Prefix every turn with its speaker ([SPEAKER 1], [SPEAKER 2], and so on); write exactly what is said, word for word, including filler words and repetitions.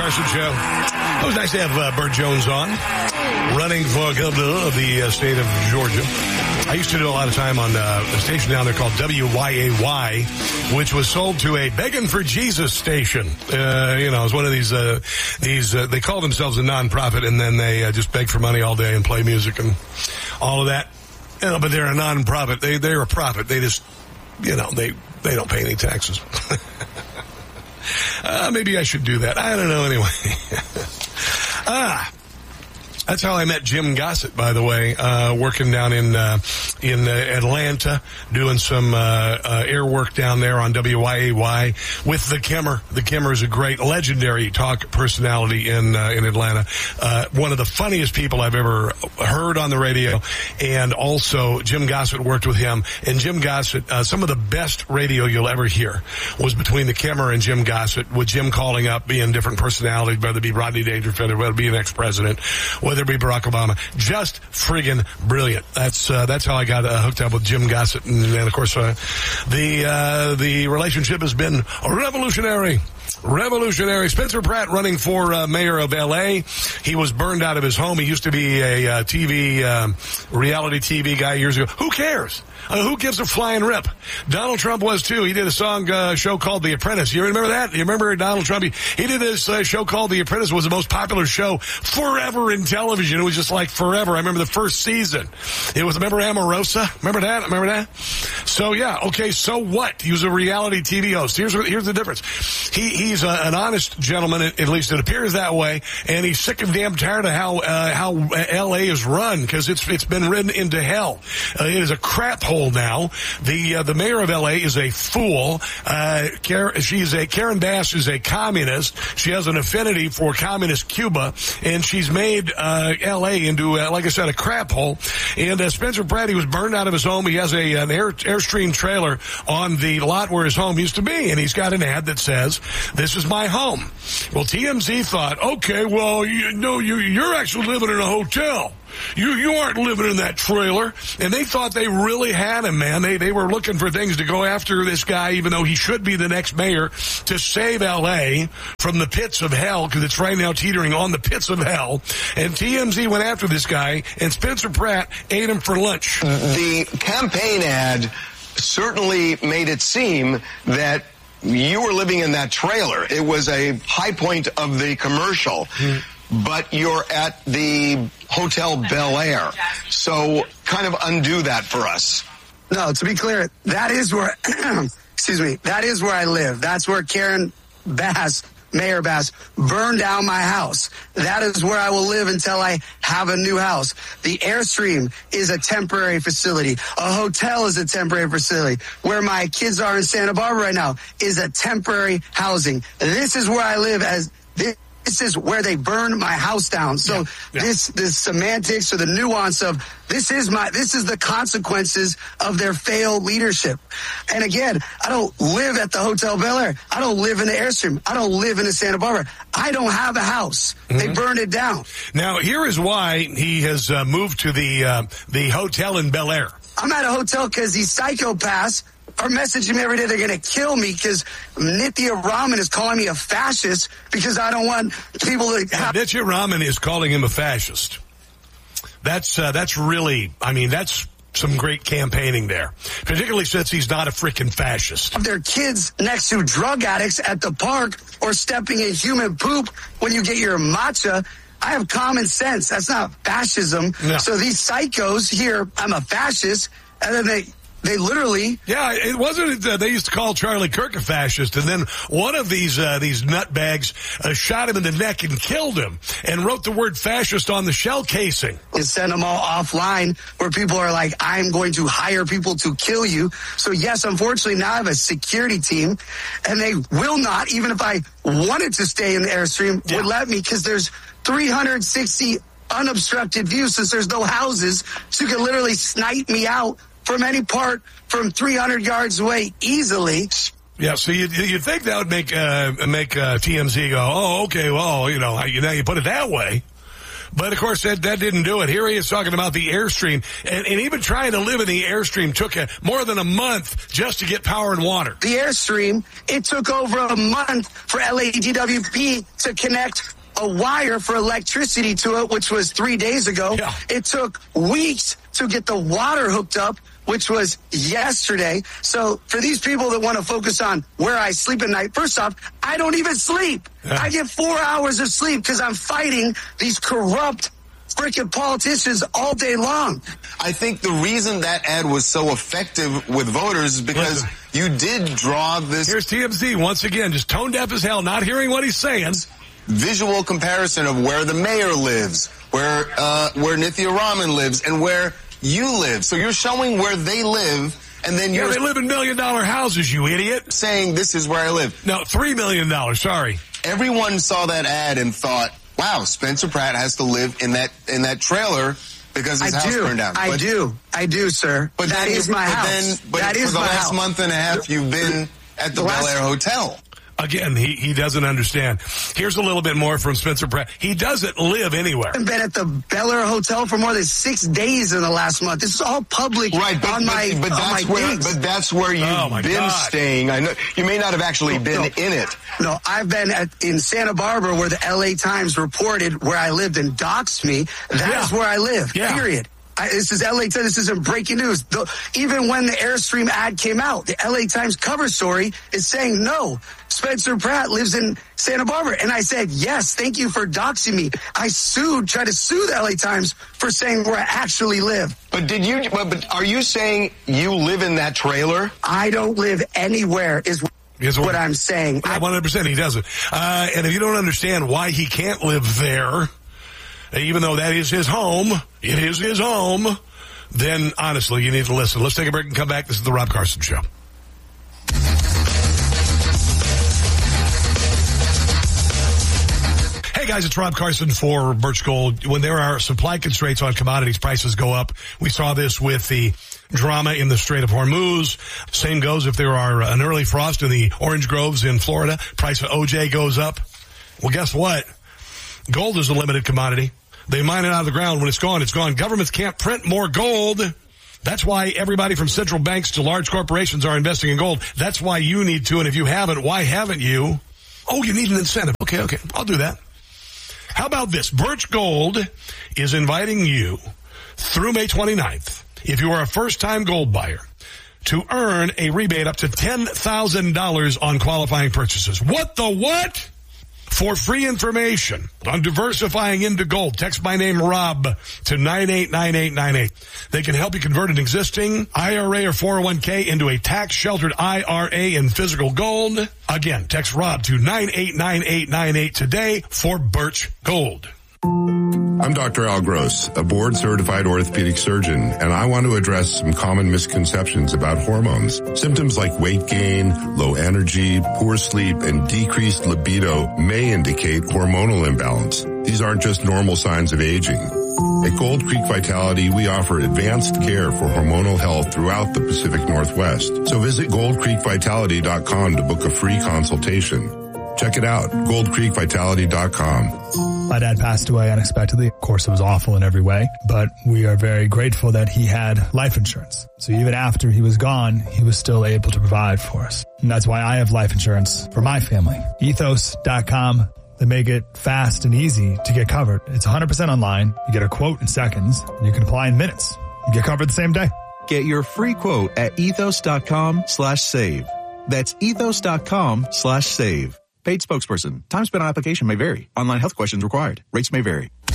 [SPEAKER 1] Carson Show. It was nice to have uh, Burt Jones on, running for governor of the uh, state of Georgia. I used to do a lot of time on uh, a station down there called W Y A Y, which was sold to a Begging for Jesus station. Uh, you know, it was one of these, uh, these, uh, they call themselves a nonprofit, and then they uh, just beg for money all day and play music and all of that. You know, but they're a nonprofit. They, they're a profit. They just, you know, they, they don't pay any taxes. uh, maybe I should do that. I don't know anyway. ah. That's how I met Jim Gossett, by the way, uh, working down in, uh, in uh, Atlanta, doing some, uh, uh, air work down there on W Y A Y with the Kimmer. The Kimmer is a great, legendary talk personality in, uh, in Atlanta. Uh, one of the funniest people I've ever heard on the radio. And also, Jim Gossett worked with him. And Jim Gossett, uh, some of the best radio you'll ever hear was between the Kimmer and Jim Gossett, with Jim calling up, being different personalities, whether it be Rodney Dangerfield or whether it be an ex-president, whether it be Barack Obama. Just friggin' brilliant. That's uh, that's how I got uh, hooked up with Jim Gossett, and, and of course uh, the uh, the relationship has been revolutionary. Revolutionary. Spencer Pratt running for uh, mayor of L A. He was burned out of his home. He used to be a uh, T V, um, reality T V guy years ago. Who cares? Uh, who gives a flying rip? Donald Trump was too. He did a song, uh, show called The Apprentice. You remember that? You remember Donald Trump? He, he did this uh, show called The Apprentice. It was the most popular show forever in television. It was just like forever. I remember the first season. It was, remember Omarosa? Remember that? Remember that? So yeah, okay, so what? He was a reality T V host. Here's, here's the difference. He, he's a, an honest gentleman, at, at least it appears that way, and he's sick and damn tired of how, uh, how L A is run, because it's, it's been ridden into hell. Uh, it is a crap hole now. The uh, the mayor of L A is a fool. Uh, Karen, she's a Karen Bass is a communist. She has an affinity for communist Cuba, and she's made uh, L A into, uh, like I said, a crap hole. And uh, Spencer Pratt, he was burned out of his home. He has a an Air, Airstream trailer on the lot where his home used to be, and he's got an ad that says, "This is my home." Well, T M Z thought, okay, well, you know, you, you're actually living in a hotel. You you aren't living in that trailer. And they thought they really had him, man. They they were looking for things to go after this guy, even though he should be the next mayor, to save L A from the pits of hell, because it's right now teetering on the pits of hell. And T M Z went after this guy, and Spencer Pratt ate him for lunch.
[SPEAKER 2] The campaign ad certainly made it seem that you were living in that trailer. It was a high point of the commercial. Mm. But you're at the Hotel Bel Air. So kind of undo that for us.
[SPEAKER 3] No, to be clear, that is where, excuse me, that is where I live. That's where Karen Bass, Mayor Bass, burned down my house. That is where I will live until I have a new house. The Airstream is a temporary facility. A hotel is a temporary facility. Where my kids are in Santa Barbara right now is a temporary housing. This is where I live as this. This is where they burned my house down. So yeah, yeah. this, this semantics or the nuance of this is my, this is the consequences of their failed leadership. And again, I don't live at the Hotel Bel Air. I don't live in the Airstream. I don't live in the Santa Barbara. I don't have a house. Mm-hmm. They burned it down.
[SPEAKER 1] Now, here is why he has uh, moved to the, uh, the hotel in Bel Air.
[SPEAKER 3] I'm at a hotel because these psychopaths are messaging me every day they're going to kill me because Nithya Raman is calling me a fascist because I don't want people to have...
[SPEAKER 1] Yeah, Nithya Raman is calling him a fascist. That's, uh, that's really, I mean, that's some great campaigning there, particularly since he's not a freaking fascist.
[SPEAKER 3] Their kids next to drug addicts at the park or stepping in human poop when you get your matcha. I have common sense. That's not fascism. No. So these psychos here, I'm a fascist, and then they... They literally...
[SPEAKER 1] Yeah, it wasn't... Uh, they used to call Charlie Kirk a fascist, and then one of these uh, these nutbags uh, shot him in the neck and killed him, and wrote the word fascist on the shell casing.
[SPEAKER 3] And send them all offline, where people are like, I'm going to hire people to kill you. So yes, unfortunately, now I have a security team, and they will not, even if I wanted to stay in the Airstream, yeah. would let me, because there's three hundred sixty unobstructed views, since there's no houses, so you can literally snipe me out from any part from three hundred yards away easily.
[SPEAKER 1] Yeah, so you you think that would make uh, make uh, T M Z go, oh, okay, well, you know, you, now you put it that way. But, of course, that, that didn't do it. Here he is talking about the Airstream. And, and even trying to live in the Airstream took a, more than a month just to get power and water.
[SPEAKER 3] The Airstream, it took over a month for L A D W P to connect a wire for electricity to it, which was three days ago.
[SPEAKER 1] Yeah.
[SPEAKER 3] It took weeks to get the water hooked up, which was yesterday. So for these people that want to focus on where I sleep at night, first off, I don't even sleep.
[SPEAKER 1] Yeah.
[SPEAKER 3] I get four hours of sleep because I'm fighting these corrupt freaking politicians all day long.
[SPEAKER 4] I think the reason that ad was so effective with voters is because
[SPEAKER 1] Listen.
[SPEAKER 4] you did draw this
[SPEAKER 1] Here's T M Z once again, just tone deaf as hell, not hearing what he's saying.
[SPEAKER 4] visual comparison of where the mayor lives, where uh, where Nithya Raman lives, and where you live. So you're showing where they live, and then
[SPEAKER 1] Yeah,
[SPEAKER 4] you're
[SPEAKER 1] they live in million dollar houses, you idiot.
[SPEAKER 4] saying this is where I live.
[SPEAKER 1] No, three million dollars, sorry.
[SPEAKER 4] Everyone saw that ad and thought, wow, Spencer Pratt has to live in that in that trailer because his
[SPEAKER 3] I
[SPEAKER 4] house
[SPEAKER 3] do.
[SPEAKER 4] burned down.
[SPEAKER 3] I
[SPEAKER 4] But-
[SPEAKER 3] do. I do, sir.
[SPEAKER 4] But
[SPEAKER 3] that
[SPEAKER 4] then
[SPEAKER 3] is
[SPEAKER 4] you-
[SPEAKER 3] my
[SPEAKER 4] but
[SPEAKER 3] house.
[SPEAKER 4] Then, but
[SPEAKER 3] that
[SPEAKER 4] for
[SPEAKER 3] is
[SPEAKER 4] the
[SPEAKER 3] my
[SPEAKER 4] last
[SPEAKER 3] house.
[SPEAKER 4] month and a half, you've been at the,
[SPEAKER 3] The
[SPEAKER 4] Bel
[SPEAKER 3] last-
[SPEAKER 4] Air Hotel.
[SPEAKER 1] Again, he, he doesn't understand. Here's a little bit more from Spencer Pratt. He doesn't live anywhere.
[SPEAKER 3] I've been at the Bel Air Hotel for more than six days in the last month. This is all public
[SPEAKER 4] Right, but,
[SPEAKER 3] on
[SPEAKER 4] but,
[SPEAKER 3] my
[SPEAKER 4] but
[SPEAKER 3] on
[SPEAKER 4] that's
[SPEAKER 3] my
[SPEAKER 4] where
[SPEAKER 3] things.
[SPEAKER 4] but that's where you've
[SPEAKER 1] Oh, my
[SPEAKER 4] been
[SPEAKER 1] God.
[SPEAKER 4] staying. I know you may not have actually been
[SPEAKER 3] no.
[SPEAKER 4] in it.
[SPEAKER 3] No, I've been at, in Santa Barbara where the L A Times reported where I lived and doxed me. That
[SPEAKER 1] Yeah.
[SPEAKER 3] is where I live,
[SPEAKER 1] Yeah.
[SPEAKER 3] period. I, this is L A Times. This isn't breaking news. The, even when the Airstream ad came out, the L A Times cover story is saying, no, Spencer Pratt lives in Santa Barbara. And I said, yes, thank you for doxing me. I sued, tried to sue the L A Times for saying where I actually live.
[SPEAKER 2] But did you? But, but are you saying you live in that trailer?
[SPEAKER 3] I don't live anywhere is
[SPEAKER 1] Is
[SPEAKER 3] what I'm saying.
[SPEAKER 1] Yeah, one hundred percent he doesn't. Uh, and if you don't understand why he can't live there, even though that is his home, it is his home, then honestly, you need to listen. Let's take a break and come back. This is the Rob Carson Show. Hey guys, it's Rob Carson for Birch Gold. When there are supply constraints on commodities, prices go up. We saw this with the drama in the Strait of Hormuz. Same goes if there are an early frost in the orange groves in Florida. Price of O J goes up. Well, guess what? Gold is a limited commodity. They mine it out of the ground. When it's gone, it's gone. Governments can't print more gold. That's why everybody from central banks to large corporations are investing in gold. That's why you need to. And if you haven't, why haven't you? Oh, you need an incentive. Okay, okay. I'll do that. How about this? Birch Gold is inviting you through May twenty-ninth, if you are a first-time gold buyer, to earn a rebate up to ten thousand dollars on qualifying purchases. What the what? For free information on diversifying into gold, text my name, Rob, to nine eight nine eight nine eight. They can help you convert an existing I R A or four oh one k into a tax-sheltered I R A in physical gold. Again, text Rob to nine eight nine eight nine eight today for Birch Gold.
[SPEAKER 5] I'm Doctor Al Gross, a board-certified orthopedic surgeon, and I want to address some common misconceptions about hormones. Symptoms like weight gain, low energy, poor sleep, and decreased libido may indicate hormonal imbalance. These aren't just normal signs of aging. At Gold Creek Vitality, we offer advanced care for hormonal health throughout the Pacific Northwest. So visit gold creek vitality dot com to book a free consultation. Check it out, gold creek vitality dot com.
[SPEAKER 6] My dad passed away unexpectedly. Of course, it was awful in every way, but we are very grateful that he had life insurance. So even after he was gone, he was still able to provide for us. And that's why I have life insurance for my family. ethos dot com. They make it fast and easy to get covered. It's one hundred percent online. You get a quote in seconds, and you can apply in minutes. You get covered the same day.
[SPEAKER 7] Get your free quote at ethos dot com slash save. That's ethos dot com slash save. Paid spokesperson. Time spent on application may vary. Online health questions required. Rates may vary.